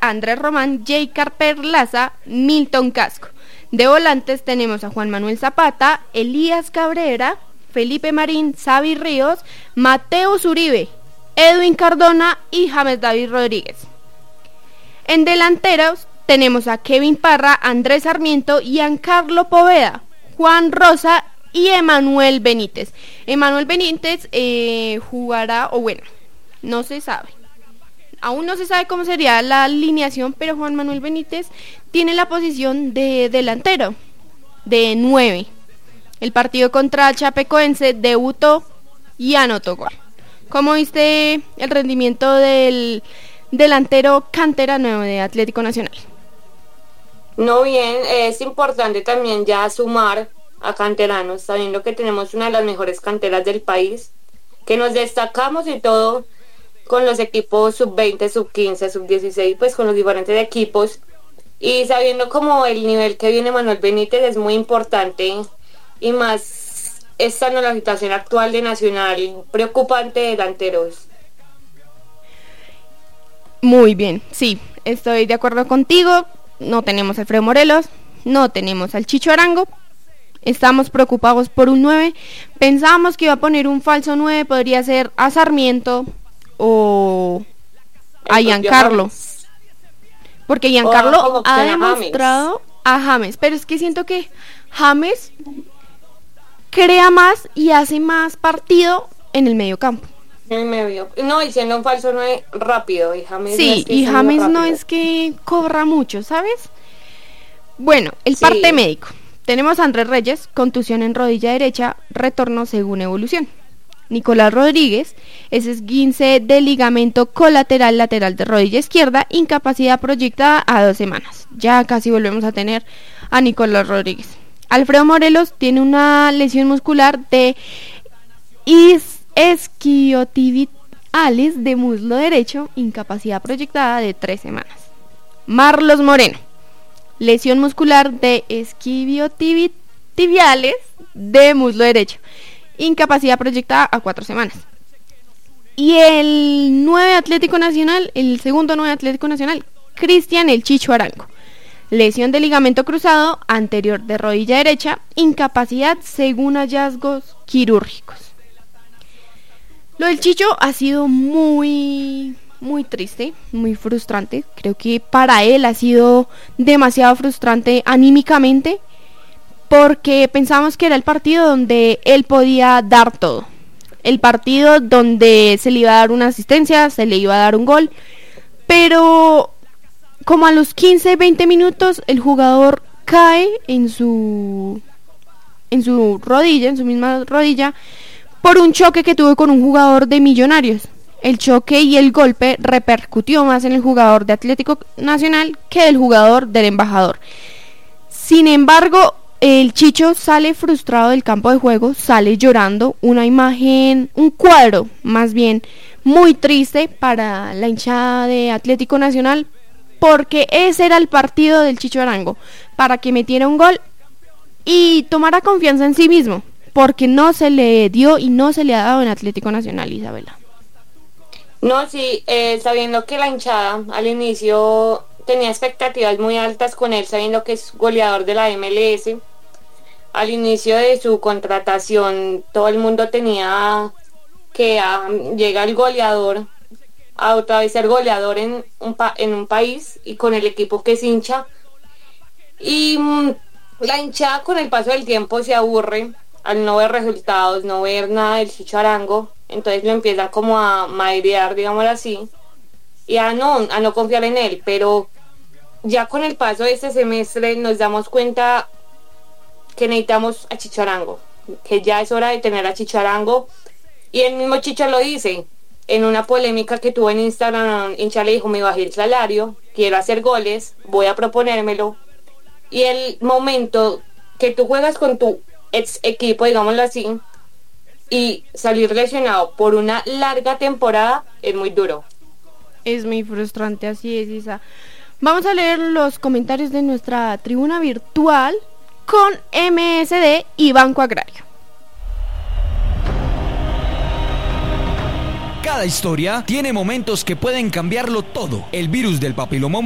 Andrés Román, Jaycar Perlaza, Milton Casco. De volantes tenemos a Juan Manuel Zapata, Elías Cabrera, Felipe Marín, Xavi Ríos, Mateo Uribe, Edwin Cardona y James David Rodríguez. En delanteros tenemos a Kevin Parra, Andrés Sarmiento, Giancarlo Poveda, Juan Rosa y Emanuel Benítez. Emanuel Benítez jugará, o bueno, no se sabe. Aún no se sabe cómo sería la alineación, pero Juan Manuel Benítez tiene la posición de delantero, de 9. El partido contra Chapecoense debutó y anotó gol. ¿Cómo viste el rendimiento del delantero canterano de Atlético Nacional? No, bien, es importante también ya sumar a canteranos, sabiendo que tenemos una de las mejores canteras del país, que nos destacamos y todo con los equipos sub-20, sub-15, sub-16, pues con los diferentes equipos, y sabiendo como el nivel que viene Manuel Benítez es muy importante, y más estando en la situación actual de Nacional, preocupante de delanteros. Muy bien, sí, estoy de acuerdo contigo. No tenemos a Alfredo Morelos, no tenemos al Chicho Arango. Estamos preocupados por un 9. Pensábamos que iba a poner un falso 9, podría ser a Sarmiento o a Giancarlo. Porque Giancarlo ha demostrado a James, pero es que siento que James crea más y hace más partido en el medio campo. En el medio. No, y siendo un falso 9 rápido. Y James sí, no es que y James rápido. No es que corra mucho, ¿sabes? Bueno, el parte médico. Tenemos a Andrés Reyes, contusión en rodilla derecha, retorno según evolución. Nicolás Rodríguez, ese es esguince de ligamento colateral lateral de rodilla izquierda, incapacidad proyectada a 2 semanas. Ya casi volvemos a tener a Nicolás Rodríguez. Alfredo Morelos tiene una lesión muscular de isquiotibiales de muslo derecho, incapacidad proyectada de 3 semanas. Marlos Moreno, lesión muscular de isquiotibiales de muslo derecho, incapacidad proyectada a 4 semanas. Y el 9 Atlético Nacional, el segundo 9 Atlético Nacional, Cristian El Chicho Arango, lesión de ligamento cruzado anterior de rodilla derecha, incapacidad según hallazgos quirúrgicos. Lo del Chicho ha sido muy triste, muy frustrante. Creo que para él ha sido demasiado frustrante anímicamente, porque pensábamos que era el partido donde él podía dar todo. El partido donde se le iba a dar una asistencia, se le iba a dar un gol, pero como a los 15, 20 minutos el jugador cae en su rodilla, en su misma rodilla, por un choque que tuvo con un jugador de Millonarios. El choque y el golpe repercutió más en el jugador de Atlético Nacional que el jugador del Embajador. Sin embargo, el Chicho sale frustrado del campo de juego, sale llorando, una imagen, un cuadro más bien muy triste para la hinchada de Atlético Nacional, porque ese era el partido del Chicho Arango, para que metiera un gol y tomara confianza en sí mismo, porque no se le dio y no se le ha dado en Atlético Nacional, Isabela. No, sí, sabiendo que la hinchada al inicio tenía expectativas muy altas con él, sabiendo que es goleador de la MLS. Al inicio de su contratación, todo el mundo tenía que llega el goleador a otra vez ser goleador en un país y con el equipo que es hincha. Y la hinchada con el paso del tiempo se aburre al no ver resultados, no ver nada del Chicho Arango, entonces lo empiezan como a madrear, digámoslo así, y a no confiar en él. Pero ya con el paso de este semestre nos damos cuenta que necesitamos a Chicho Arango, que ya es hora de tener a Chicho Arango, y el mismo Chicho lo dice en una polémica que tuvo en Instagram. Hincha le dijo: me bajé el salario, quiero hacer goles, voy a proponérmelo, y el momento que tú juegas con tu ex equipo, digámoslo así, y salir lesionado por una larga temporada es muy duro. Es muy frustrante, así es, Isa. Vamos a leer los comentarios de nuestra tribuna virtual con MSD y Banco Agrario. Cada historia tiene momentos que pueden cambiarlo todo. El virus del papiloma